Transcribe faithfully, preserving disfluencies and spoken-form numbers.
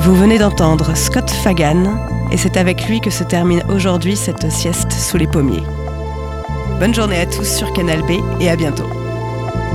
Vous venez d'entendre Scott Fagan, et c'est avec lui que se termine aujourd'hui cette sieste sous les pommiers. Bonne journée à tous sur Canal B et à bientôt.